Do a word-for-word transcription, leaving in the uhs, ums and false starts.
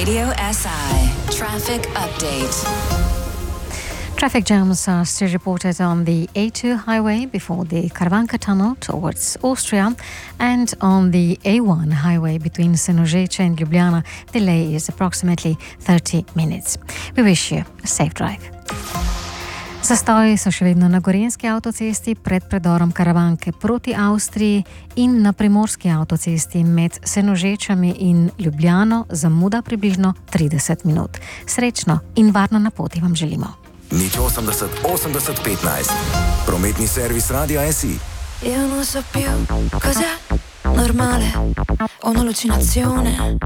Radio S I Traffic Update. Traffic jams are still reported on the A two highway before the Karavanka tunnel towards Austria, and on the A one highway between Senožeče and Ljubljana. Delay is approximately thirty minutes. We wish you a safe drive. Zastoji so še vedno na Gorenjski avtocesti pred predorom Karavanke proti Avstriji in na Primorski avtocesti med Senožečami in Ljubljano, zamuda približno trideset minut. Srečno in varno na poti vam želimo. Nič osemdeset osemdeset petnajst. Prometni servis Radia S I. Io non so più cos'è normale o un'allucinazione.